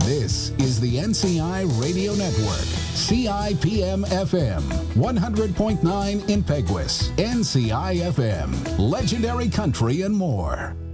This is the NCI Radio Network, CIPM FM, 100.9 in Peguis, NCI FM, Legendary Country and more.